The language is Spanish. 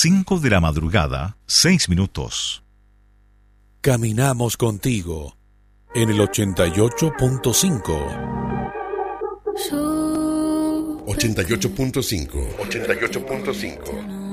5 de la madrugada, 6 minutos. Caminamos contigo en el 88.5. 88.5. 88.5.